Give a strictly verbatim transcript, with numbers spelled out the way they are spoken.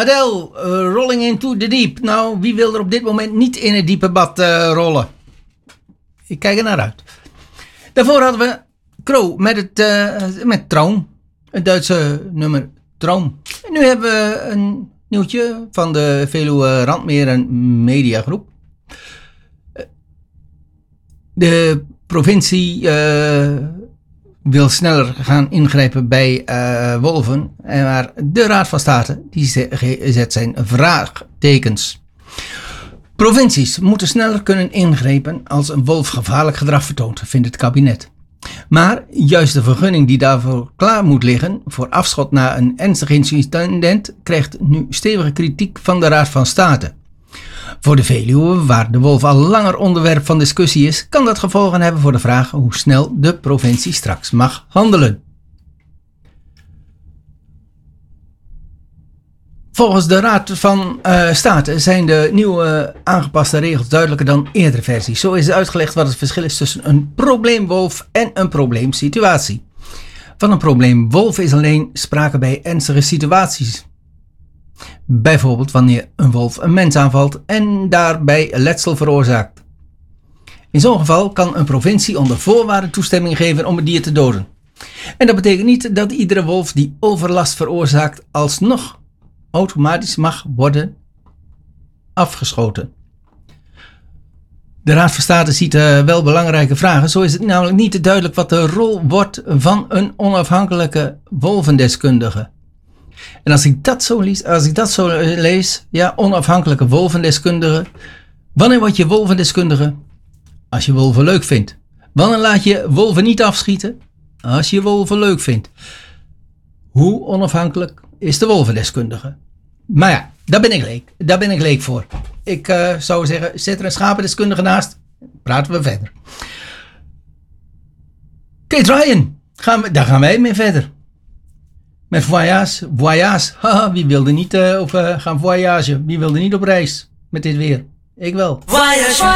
Adele, uh, Rolling Into the Deep. Nou, wie wil er op dit moment niet in het diepe bad uh, rollen? Ik kijk er naar uit. Daarvoor hadden we Crow met, het, uh, met Traum. Het Duitse nummer Traum. En nu hebben we een nieuwtje van de Veluwe Randmeren Mediagroep. De provincie uh, wil sneller gaan ingrijpen bij uh, wolven. En maar de Raad van State die zet zijn vraagtekens. Provincies moeten sneller kunnen ingrijpen als een wolf gevaarlijk gedrag vertoont, vindt het kabinet. Maar juist de vergunning die daarvoor klaar moet liggen voor afschot na een ernstig incident krijgt nu stevige kritiek van de Raad van State. Voor de Veluwe, waar de wolf al langer onderwerp van discussie is, kan dat gevolgen hebben voor de vraag hoe snel de provincie straks mag handelen. Volgens de Raad van uh, State zijn de nieuwe uh, aangepaste regels duidelijker dan eerdere versies. Zo is uitgelegd wat het verschil is tussen een probleemwolf en een probleemsituatie. Van een probleemwolf is alleen sprake bij ernstige situaties. Bijvoorbeeld wanneer een wolf een mens aanvalt en daarbij letsel veroorzaakt. In zo'n geval kan een provincie onder voorwaarden toestemming geven om het dier te doden. En dat betekent niet dat iedere wolf die overlast veroorzaakt alsnog automatisch mag worden afgeschoten. De Raad van State ziet uh, wel belangrijke vragen. Zo is het namelijk niet te duidelijk wat de rol wordt van een onafhankelijke wolvendeskundige. En als ik dat zo lees, als ik dat zo lees, ja, onafhankelijke wolvendeskundige. Wanneer word je wolvendeskundige? Als je wolven leuk vindt. Wanneer laat je wolven niet afschieten? Als je wolven leuk vindt. Hoe onafhankelijk is de wolvendeskundige? Maar ja, daar ben ik leek. Daar ben ik leek voor. Ik uh, zou zeggen, zet er een schapendeskundige naast. Praten we verder. Kate Ryan. Gaan we, daar gaan wij mee verder. Met voyage. Voyage. Haha, wie wilde niet uh, op, uh, gaan voyage? Wie wilde niet op reis? Met dit weer? Ik wel. Voyage.